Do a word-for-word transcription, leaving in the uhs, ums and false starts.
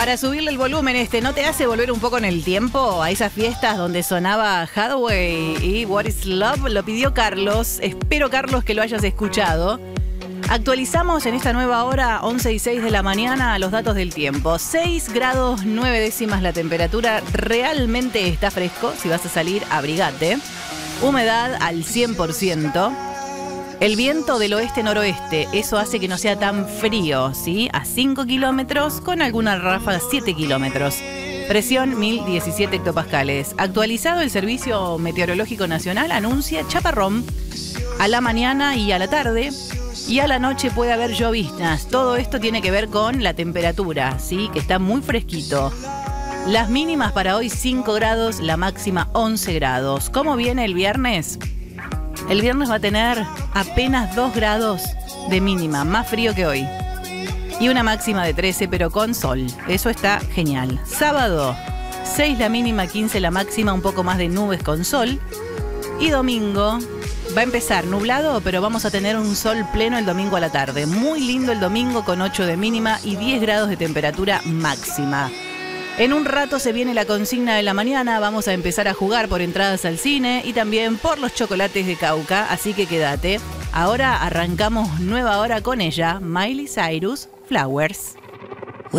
Para subirle el volumen este, ¿no te hace volver un poco en el tiempo a esas fiestas donde sonaba Hathaway y What is Love? Lo pidió Carlos. Espero, Carlos, que lo hayas escuchado. Actualizamos en esta nueva hora, once y seis de la mañana, los datos del tiempo. seis grados nueve décimas la temperatura. Realmente está fresco. Si vas a salir, abrigate. Humedad al cien por ciento. El viento del oeste-noroeste, eso hace que no sea tan frío, ¿sí? A cinco kilómetros, con alguna ráfaga siete kilómetros. Presión mil diecisiete hectopascales. Actualizado, el Servicio Meteorológico Nacional anuncia chaparrón a la mañana y a la tarde. Y a la noche puede haber lloviznas. Todo esto tiene que ver con la temperatura, ¿sí? Que está muy fresquito. Las mínimas para hoy cinco grados, la máxima once grados. ¿Cómo viene el viernes? El viernes va a tener apenas dos grados de mínima, más frío que hoy. Y una máxima de trece, pero con sol. Eso está genial. Sábado, seis la mínima, quince la máxima, un poco más de nubes con sol. Y domingo va a empezar nublado, pero vamos a tener un sol pleno el domingo a la tarde. Muy lindo el domingo con ocho de mínima y diez grados de temperatura máxima. En un rato se viene la consigna de la mañana, vamos a empezar a jugar por entradas al cine y también por los chocolates de Cauca, así que quédate. Ahora arrancamos nueva hora con ella, Miley Cyrus, Flowers.